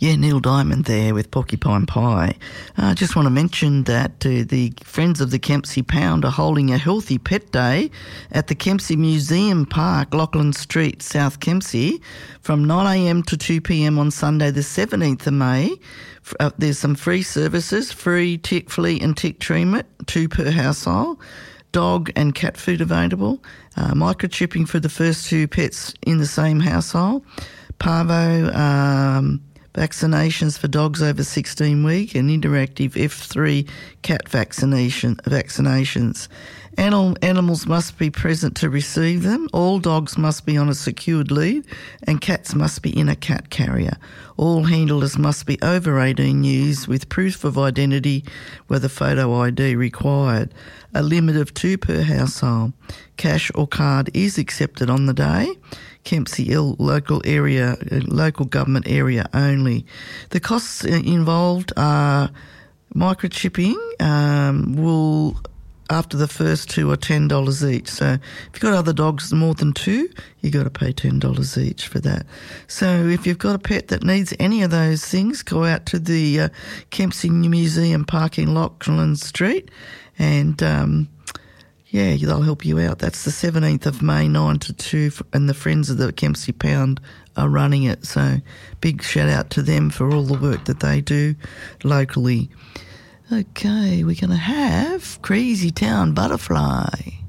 Yeah, Neil Diamond there with Porcupine Pie. I just want to mention that the Friends of the Kempsey Pound are holding a Healthy Pet Day at the Kempsey Museum Park, Lachlan Street, South Kempsey, from 9am to 2pm on Sunday the 17th of May. There's some free services, free flea and tick treatment, 2 per household, dog and cat food available, microchipping for the first 2 pets in the same household, parvo vaccinations for dogs over 16 weeks, and interactive F3 cat vaccinations. Animals must be present to receive them. All dogs must be on a secured lead, and cats must be in a cat carrier. All handlers must be over 18 years with proof of identity, with a photo ID required. A limit of 2 per household. Cash or card is accepted on the day. Kempsey local government area only. The costs involved are microchipping will, after the first 2, are $10 each. So if you've got other dogs more than 2, you've got to pay $10 each for that. So if you've got a pet that needs any of those things, go out to the Kempsey Museum Park in Lachlan Street, and they'll help you out. That's the 17th of May, 9 to 2, and the Friends of the Kempsey Pound are running it. So big shout out to them for all the work that they do locally. Okay, we're going to have Crazy Town Butterfly.